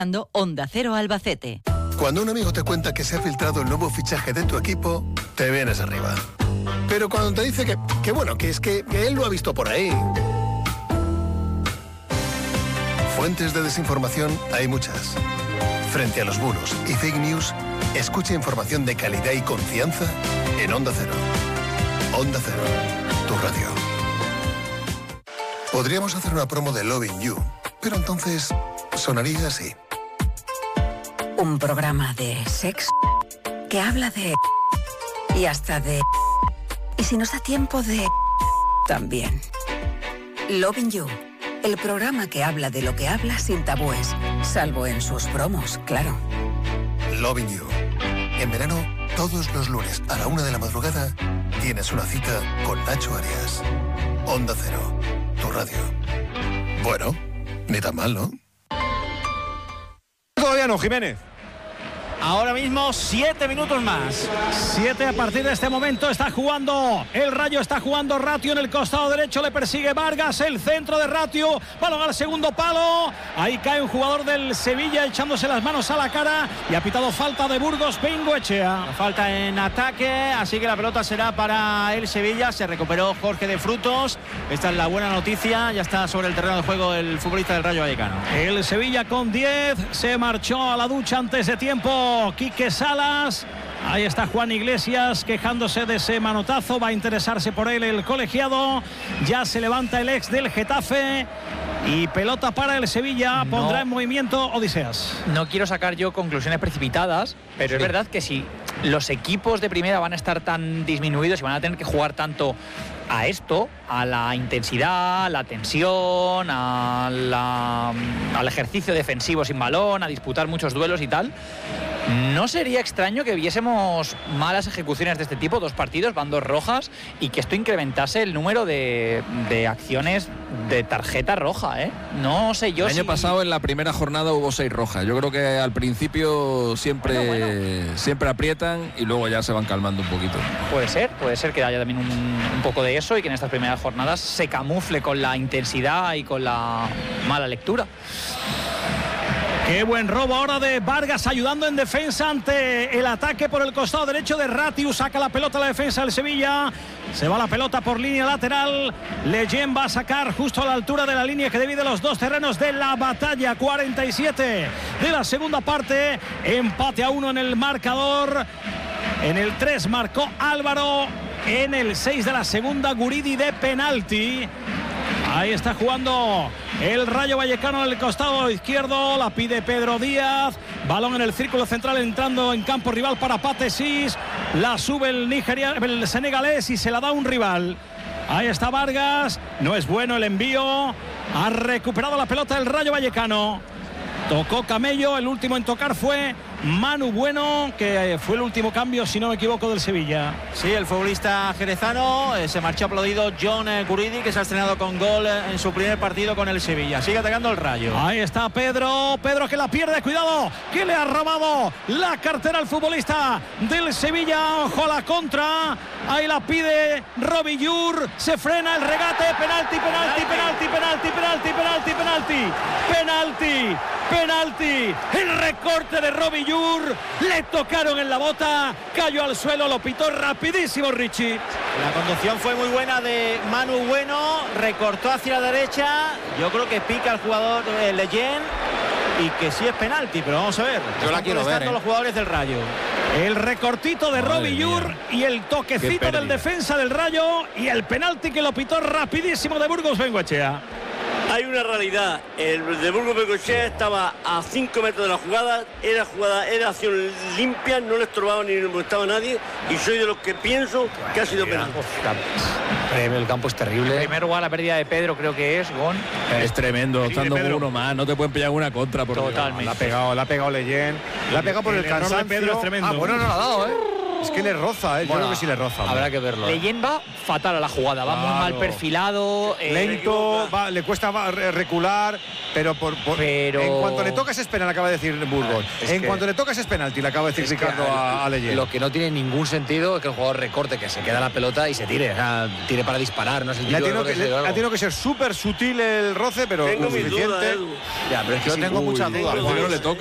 Onda Cero Albacete. Cuando un amigo te cuenta que se ha filtrado el nuevo fichaje de tu equipo, te vienes arriba. Pero cuando te dice que él lo ha visto por ahí. Fuentes de desinformación hay muchas. Frente a los bulos y fake news, escucha información de calidad y confianza en Onda Cero. Onda Cero, tu radio. Podríamos hacer una promo de Loving You, pero entonces sonaría así. Un programa de sexo que habla de... y hasta de... y si nos da tiempo de... también. Loving You, el programa que habla de lo que habla sin tabúes, salvo en sus promos, claro. Loving You. En verano, todos los lunes a la 1 de la madrugada, tienes una cita con Nacho Arias. Onda Cero, tu radio. Bueno, ni tan mal, ¿no? Todavía no, Jiménez. Ahora mismo 7 minutos más. 7 a partir de este momento. Está jugando el Rayo, está jugando Ratio en el costado derecho. Le persigue Vargas, el centro de Ratio. Balón al segundo palo. Ahí cae un jugador del Sevilla echándose las manos a la cara. Y ha pitado falta de Burgos, Bengoechea. Falta en ataque, así que la pelota será para el Sevilla. Se recuperó Jorge de Frutos. Esta es la buena noticia. Ya está sobre el terreno de juego el futbolista del Rayo Vallecano. El Sevilla con 10. Se marchó a la ducha antes de tiempo Quique Salas. Ahí está Juan Iglesias quejándose de ese manotazo. Va a interesarse por él el colegiado. Ya se levanta el ex del Getafe. Y pelota para el Sevilla. Pondrá en movimiento Odiseas. No quiero sacar yo conclusiones precipitadas, pero es verdad que si los equipos de primera van a estar tan disminuidos y van a tener que jugar tanto a esto, a la intensidad, a la tensión, al ejercicio defensivo sin balón, a disputar muchos duelos y tal, no sería extraño que viésemos malas ejecuciones de este tipo, 2 partidos, van 2 rojas, y que esto incrementase el número de acciones de tarjeta roja, ¿eh? No sé yo. El año pasado en la primera jornada hubo 6 rojas. Yo creo que al principio siempre aprietan y luego ya se van calmando un poquito. Puede ser que haya también un poco de eso y que en estas primeras jornadas se camufle con la intensidad y con la mala lectura. Qué buen robo ahora de Vargas, ayudando en defensa ante el ataque por el costado derecho de Ratiu. Saca la pelota a la defensa del Sevilla. Se va la pelota por línea lateral. Leyen va a sacar justo a la altura de la línea que divide los 2 terrenos de la batalla. 47 de la segunda parte. Empate a 1 en el marcador. En el 3 marcó Álvaro. En el 6 de la segunda, Guridi de penalti. Ahí está jugando el Rayo Vallecano en el costado izquierdo. La pide Pedro Díaz. Balón en el círculo central entrando en campo rival para Patesis. La sube el senegalés y se la da un rival. Ahí está Vargas. No es bueno el envío. Ha recuperado la pelota el Rayo Vallecano. Tocó Camello. El último en tocar fue Manu Bueno, que fue el último cambio, si no me equivoco, del Sevilla. Sí, el futbolista jerezano. Se marchó aplaudido John Guridi, que se ha estrenado con gol en su primer partido con el Sevilla. Sigue atacando el Rayo. Ahí está Pedro que la pierde, cuidado, que le ha robado la cartera al futbolista del Sevilla. Ojo a la contra. Ahí la pide Robillur. Se frena el regate. Penalti. El recorte de Robillur. Le tocaron en la bota. Cayó al suelo. Lo pitó rapidísimo Richie. La conducción fue muy buena de Manu Bueno. Recortó hacia la derecha. Yo creo que pica al jugador Leyen. Y que sí es penalti, pero vamos a ver. Yo la quiero ver, los jugadores del Rayo. El recortito de Robillur y el toquecito del defensa del Rayo y el penalti que lo pitó rapidísimo de Burgos Bengoechea. Hay una realidad, el de Burgos Bengoechea estaba a 5 metros de la jugada, era acción limpia, no le estorbaba ni le molestaba a nadie, y soy de los que pienso que ha sido penalti. El campo es terrible. Primero la pérdida de Pedro, creo que es Gon. Es tremendo, estando uno más, no te pueden pillar una contra. Totalmente. La ha pegado Leyen, la ha pegado por el cansancio. Pedro es tremendo. Bueno, no la ha dado, Es que le roza, yo creo que sí le roza. Habrá que verlo. Leyen va fatal a la jugada, va muy mal perfilado. Lento, le cuesta recular, pero en cuanto le toca es penal, acaba de decir Burgos. En cuanto le toca es penalti, le acaba de decir Ricardo a Leyen. Lo que no tiene ningún sentido es que el jugador recorte, que se queda la pelota y se tire. O sea, tire para disparar, no es el típico ha tenido que ser súper sutil el roce, pero tengo lo suficiente. Duda, ya, pero es que yo tengo muchas dudas. No le toca.